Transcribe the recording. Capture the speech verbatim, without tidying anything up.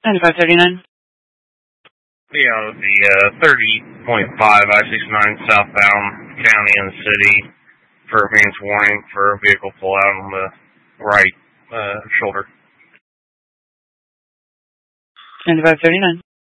ninety-five thirty-nine. Yeah, the uh, thirty point five I sixty-nine southbound county and city for advance warning for a vehicle pull out on the right uh, shoulder. ninety-five thirty-nine.